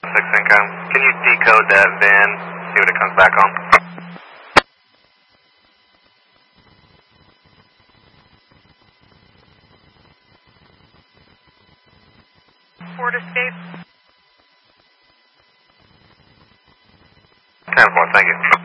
6 income. Can you decode that VIN, see what it comes back on? Ford Escape. 10-4, thank you.